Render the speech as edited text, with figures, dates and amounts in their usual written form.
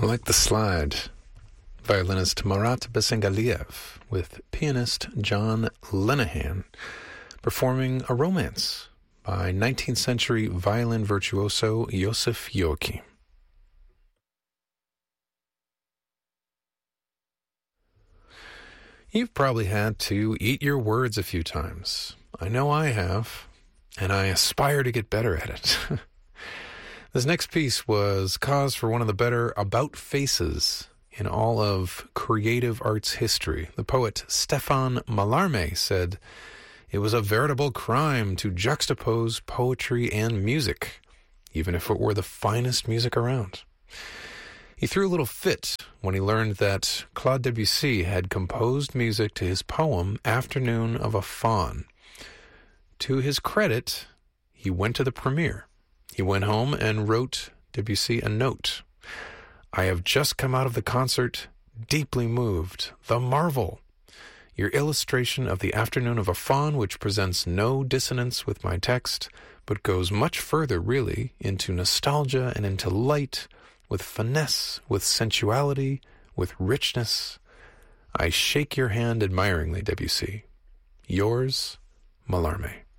Like the Slide, violinist Marat Besengaliev with pianist John Lenehan performing a romance by 19th century violin virtuoso Josef Joachim. You've probably had to eat your words a few times. I know I have, and I aspire to get better at it. This next piece was cause for one of the better about faces in all of creative arts history. The poet Stefan Mallarmé said, "It was a veritable crime to juxtapose poetry and music, even if it were the finest music around." He threw a little fit when he learned that Claude Debussy had composed music to his poem Afternoon of a Faun. To his credit, he went to the premiere. He went home and wrote Debussy a note. "I have just come out of the concert, deeply moved. The marvel! Your illustration of the Afternoon of a Faun, which presents no dissonance with my text, but goes much further, really, into nostalgia and into light, with finesse, with sensuality, with richness. I shake your hand admiringly, Debussy. Yours, Mallarmé."